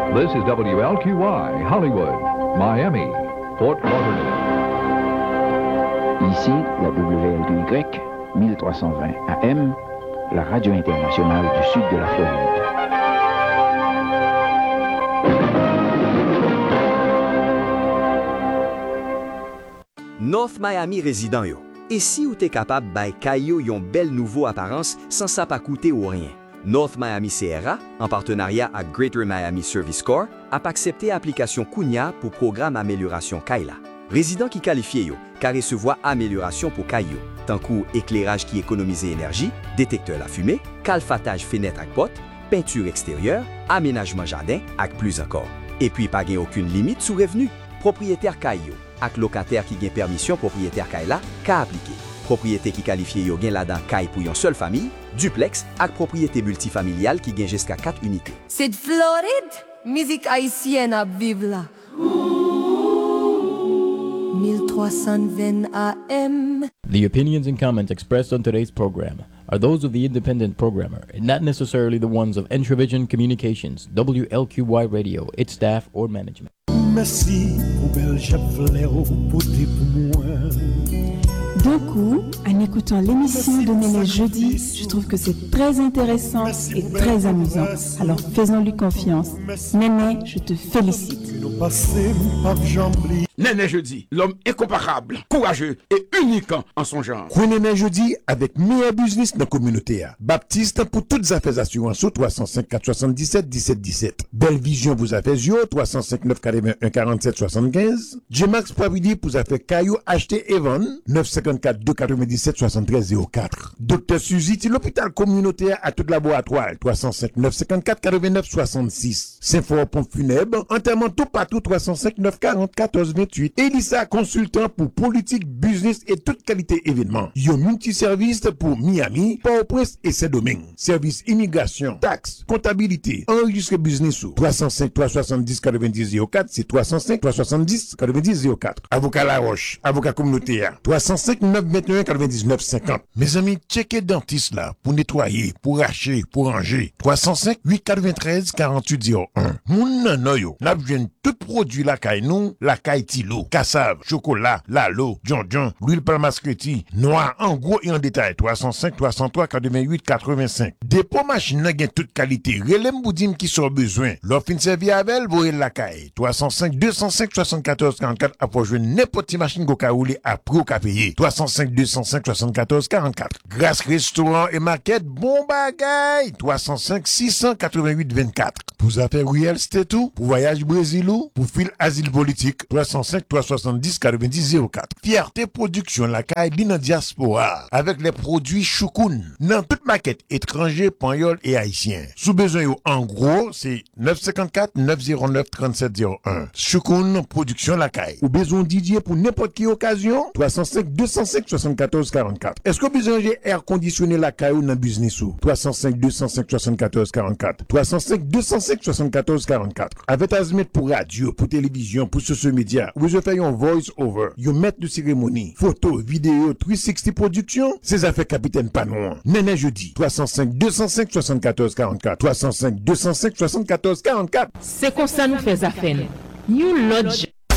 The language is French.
This is WLQY, Hollywood, Miami, Fort Lauderdale. Ici, la WLQY, 1320 AM, la radio internationale du sud de la Floride. North Miami résident yo. Et si ou t'es capable bay kayo yon bel nouveau apparence sans ça pas coûter ou rien. North Miami Sierra, en partenariat avec Greater Miami Service Corps, a accepté application Kounia pour programme amélioration Kaila. Résidents qui qualifient yo, car recevoir amélioration pour Kayo, tant qu'ou éclairage qui économise énergie, détecteur la fumée, calfatage fenêtre avec porte, peinture extérieure, aménagement jardin, avec plus encore. Et puis pas aucune limite sous revenu. Propriétaire Kayo, avec locataire qui gagne permission propriétaire Kaila, ka appliqué. Propriété qui qualifie yo gen là-dedans Kay pour une seule famille, duplex, avec propriété multifamiliale qui gagne jusqu'à 4 unités. C'est de Floride, musique haïtienne à vivre là. 1320 AM. The opinions and comments expressed on today's program are those of the independent programmer and not necessarily the ones of Entravision Communications, WLQY Radio, its staff, or management. Merci pour belle javelin pour moi. D'un coup, en écoutant l'émission de Néné jeudi, je trouve que c'est très intéressant et très amusant. Alors faisons-lui confiance. Néné, je te félicite. Néné jeudi, l'homme incomparable, courageux et unique en son genre. Néné jeudi avec meilleur business dans la communauté. Baptiste pour toutes les affaires assurances 305 477 17 17. Belle Vision pour affaires 305 981 47 75. J-Max Pravidi pour affaires Caillou acheter Evan 954 297 73 04. Docteur Suzy, l'hôpital communautaire à tout laboratoire 305 954 89 66. Saint-Fort Pompe funèbre, enterrement tout partout 305 940 14 28. Elissa consultant pour politique, business et toute qualité événement. Yo multiservice pour Miami, Port-au-Prince et Saint-Domingue. Service immigration, taxes, comptabilité, enregistré business ou 305 370 90 04, c'est 305 370 90 04. Avocat La Roche, avocat communautaire 305 921 99 50. Mes amis, checkez dentiste là pour nettoyer, pour racher, pour ranger. 305 893 48 01. Moun nanoyo, n'a besoin tout produit la caille nous, la caille tilo, cassave, chocolat, lalo, John, l'huile palmascreti, noir en gros et en détail 305 303 88 85. Dépôt machine n'a gain toute qualité. Relem boudim qui sort besoin. L'offre une servie avec voyez la caille 305 205 74 44 après jouer n'importe machine go ka rouler après au ka payer 305 205 74 44. Grâce restaurant et maquette bon bagay 305 688 24. Pour affaires real estate tout, pour voyage Brésil ou pour fil asile politique 305 370 90 04. Fierté production la caille din diaspora avec les produits Choukoun dans toute maquette étranger, panyol et haïtien. Sous besoin yo en gros, c'est 954 909 3701. Choukoun production la caille. Ou besoin Didier pour n'importe quelle occasion 305 205 74 44. Est-ce que besoin j'ai air conditionné la caille ou dans business ou 305 205 74 44. 305 205 74 44. Avec Azmet pour radio, pour télévision, pour social media, vous faites un voice over, you maître de cérémonie, photo, vidéo, 360 production, ces affaires capitaine Panon. Néné jeudi, 305 205 74 44. 305 205 74 44. C'est comme ça nous faisons affaire. New Lodge.